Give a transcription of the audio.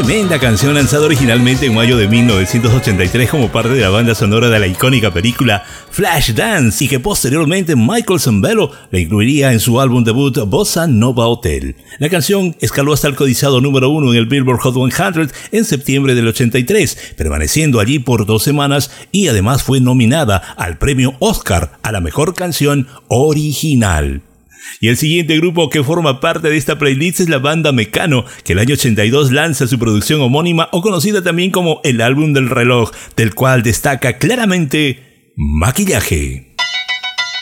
Tremenda canción lanzada originalmente en mayo de 1983 como parte de la banda sonora de la icónica película Flashdance y que posteriormente Michael Sembello la incluiría en su álbum debut Bossa Nova Hotel. La canción escaló hasta el codiciado número 1 en el Billboard Hot 100 en septiembre del 83, permaneciendo allí por 2 semanas y además fue nominada al premio Oscar a la mejor canción original. Y el siguiente grupo que forma parte de esta playlist es la banda Mecano, que el año 82 lanza su producción homónima o conocida también como el álbum del reloj, del cual destaca claramente Maquillaje.